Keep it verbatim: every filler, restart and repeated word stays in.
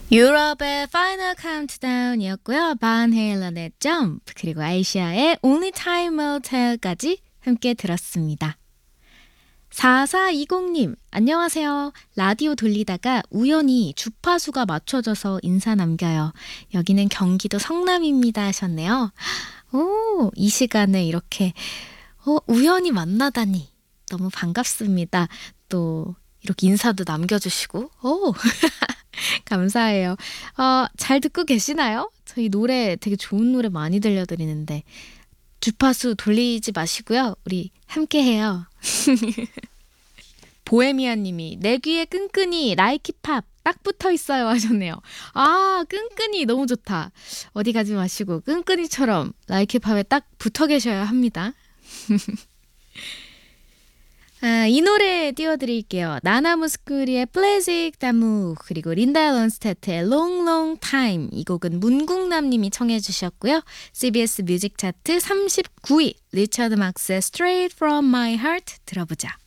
유럽의 Final Countdown이었고요. 반 헤일런의 Jump 그리고 아이시아의 Only Time Will Tell까지 함께 들었습니다. 사사이공님 안녕하세요. 라디오 돌리다가 우연히 주파수가 맞춰져서 인사 남겨요. 여기는 경기도 성남입니다 하셨네요. 오, 이 시간에 이렇게 어, 우연히 만나다니 너무 반갑습니다. 또 이렇게 인사도 남겨주시고 오 감사해요. 어, 잘 듣고 계시나요? 저희 노래 되게 좋은 노래 많이 들려드리는데 주파수 돌리지 마시고요. 우리 함께 해요. 보헤미아님이 내 귀에 끈끈이 라이키팝 딱 붙어 있어요 하셨네요. 아 끈끈이 너무 좋다. 어디 가지 마시고 끈끈이처럼 라이키팝에 딱 붙어 계셔야 합니다. 아, 이 노래 띄워드릴게요. 나나 무스쿠리의 플래식 다무 그리고 린다 런스테트의 Long Long Time 이 곡은 문국남님이 청해 주셨고요. 씨비에스 뮤직 차트 삼십구 위 리처드 막스의 Straight From My Heart 들어보자.